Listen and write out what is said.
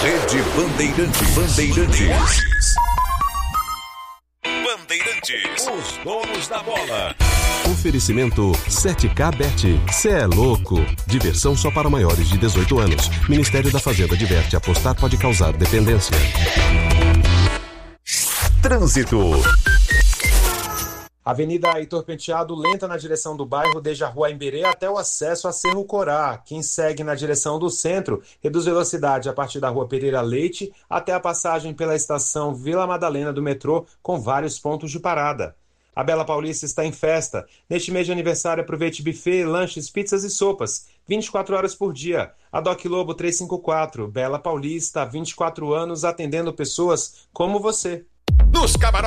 Rede Bandeirantes. Os donos da bola. Oferecimento 7K Bet. Cê é louco. Diversão só para maiores de 18 anos. Ministério da Fazenda adverte: apostar pode causar dependência. Trânsito. Avenida Heitor Penteado, lenta na direção do bairro, desde a Rua Emberê até o acesso a Cerro Corá. Quem segue na direção do centro, reduz velocidade a partir da Rua Pereira Leite até a passagem pela estação Vila Madalena do metrô, com vários pontos de parada. A Bela Paulista está em festa. Neste mês de aniversário, aproveite buffet, lanches, pizzas e sopas. 24 horas por dia. A Doc Lobo 354, Bela Paulista, há 24 anos, atendendo pessoas como você. Nos camarotes